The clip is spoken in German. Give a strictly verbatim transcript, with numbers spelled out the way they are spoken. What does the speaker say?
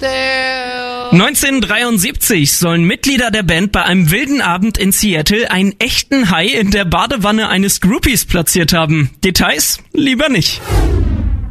neunzehnhundertdreiundsiebzig sollen Mitglieder der Band bei einem wilden Abend in Seattle einen echten Hai in der Badewanne eines Groupies platziert haben. Details lieber nicht.